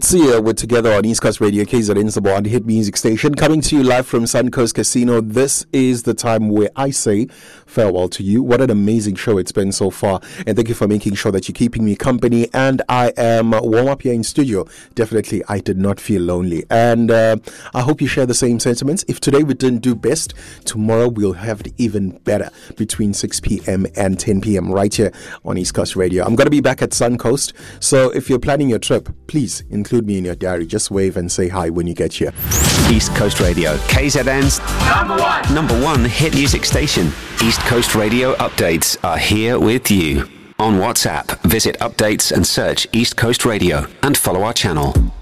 Sia, we're together on East Coast Radio, KZN's the One Hit Music Station, coming to you live from Suncoast Casino. This is the time where I say farewell to you. What an amazing show it's been so far, and thank you for making sure that you're keeping me company. And I am warm up here in studio. Definitely, I did not feel lonely, and I hope you share the same sentiments. If today we didn't do best, tomorrow we'll have it even better between 6 p.m. and 10 p.m. right here on East Coast Radio. I'm going to be back at Suncoast, so if you're planning your trip, please include me in your diary. Just wave and say hi when you get here. East Coast Radio, KZN's number one hit music station. East Coast Radio updates are here with you. On WhatsApp, visit updates and search East Coast Radio and follow our channel.